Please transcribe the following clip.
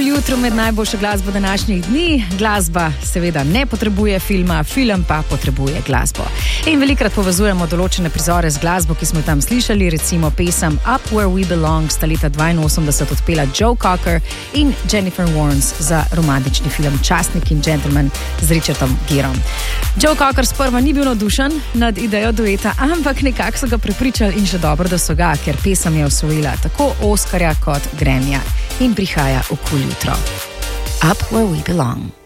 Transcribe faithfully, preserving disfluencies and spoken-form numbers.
Kul jutro med najboljšo glasbo današnjih dni. Glasba seveda ne potrebuje filma, film pa potrebuje glasbo. In velikrat povezujemo določene prizore z glasbo, ki smo tam slišali, recimo pesem Up Where We Belong sta leta dvainosemdeset odpela Joe Cocker in Jennifer Warnes za romantični film Častnik in gentleman z Richardom Gerom. Joe Cocker sprva ni bil navdušen nad idejo dueta, ampak nekako so ga prepričali in še dobro, da so ga, ker pesem je osvojila tako Oskarja kot Grammyja in prihaja v Kul jutro. Up Where We Belong.